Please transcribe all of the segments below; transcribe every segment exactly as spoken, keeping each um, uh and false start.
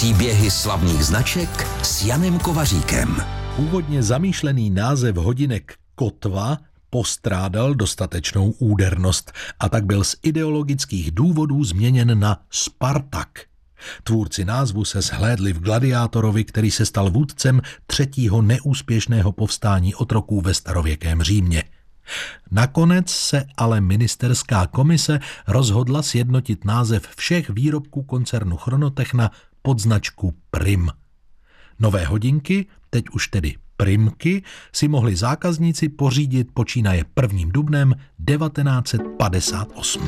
Příběhy slavných značek s Janem Kovaříkem. Původně zamýšlený název hodinek Kotva postrádal dostatečnou údernost a tak byl z ideologických důvodů změněn na Spartak. Tvůrci názvu se shlédli v gladiátorovi, který se stal vůdcem třetího neúspěšného povstání otroků ve starověkém Římě. Nakonec se ale ministerská komise rozhodla sjednotit název všech výrobků koncernu Chronotechna pod značku Prim. Nové hodinky, teď už tedy Primky, si mohli zákazníci pořídit počínaje prvním dubnem devatenáct set padesát osm.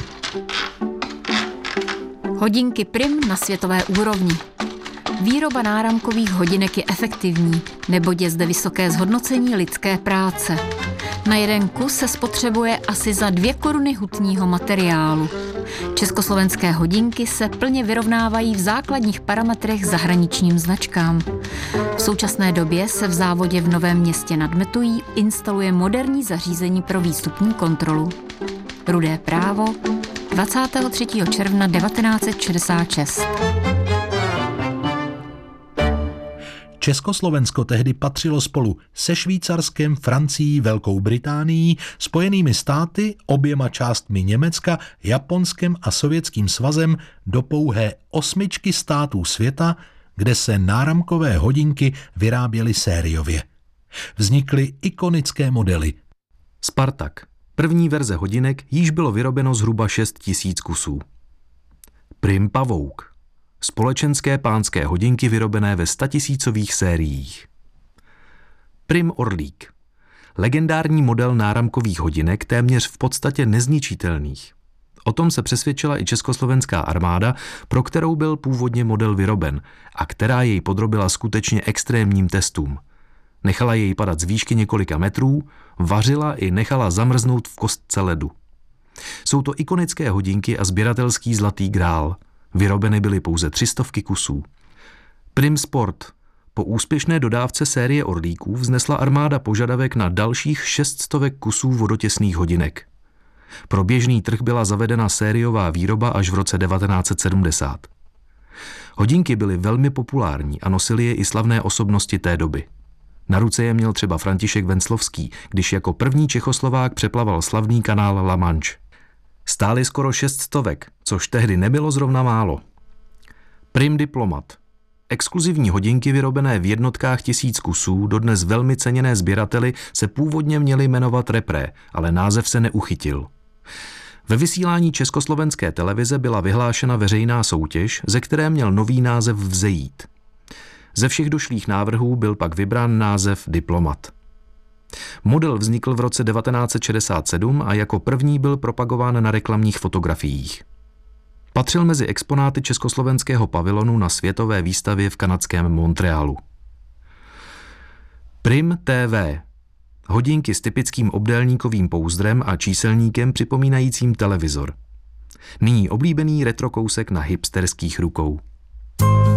Hodinky Prim na světové úrovni. Výroba náramkových hodinek je efektivní, neboť je zde vysoké zhodnocení lidské práce. Na jeden kus se spotřebuje asi za dvě koruny hutního materiálu. Československé hodinky se plně vyrovnávají v základních parametrech zahraničním značkám. V současné době se v závodě v Novém Městě nad Metují instaluje moderní zařízení pro výstupní kontrolu. Rudé právo, dvacátého třetího června devatenáct set šedesát šest. Československo tehdy patřilo spolu se Švýcarskem, Francií, Velkou Británií, Spojenými státy, oběma částmi Německa, Japonskem a Sovětským svazem do pouhé osmičky států světa, kde se náramkové hodinky vyráběly sériově. Vznikly ikonické modely. Spartak. První verze hodinek již bylo vyrobeno zhruba šest tisíc kusů. Prim Pavouk. Společenské pánské hodinky vyrobené ve statisícových sériích. Prim Orlík. Legendární model náramkových hodinek téměř v podstatě nezničitelných. O tom se přesvědčila i československá armáda, pro kterou byl původně model vyroben a která jej podrobila skutečně extrémním testům. Nechala jej padat z výšky několika metrů, vařila i nechala zamrznout v kostce ledu. Jsou to ikonické hodinky a sběratelský zlatý grál. Vyrobeny byly pouze tři stovky kusů. Prim Sport. Po úspěšné dodávce série orlíků vznesla armáda požadavek na dalších šest stovek kusů vodotěsných hodinek. Pro běžný trh byla zavedena sériová výroba až v roce devatenáct set sedmdesát. Hodinky byly velmi populární a nosily je i slavné osobnosti té doby. Na ruce je měl třeba František Venclovský, když jako první Čechoslovák přeplaval slavný kanál La Manche. Stály skoro šest stovek, což tehdy nebylo zrovna málo. Prim Diplomat. Exkluzivní hodinky vyrobené v jednotkách tisíc kusů, dodnes velmi ceněné sběrateli, se původně měly jmenovat Repré, ale název se neuchytil. Ve vysílání československé televize byla vyhlášena veřejná soutěž, ze které měl nový název vzejít. Ze všech došlých návrhů byl pak vybrán název Diplomat. Model vznikl v roce devatenáct set šedesát sedm a jako první byl propagován na reklamních fotografiích. Patřil mezi exponáty československého pavilonu na světové výstavě v kanadském Montrealu. Prim T V. Hodinky s typickým obdélníkovým pouzdrem a číselníkem připomínajícím televizor. Nyní oblíbený retro kousek na hipsterských rukou.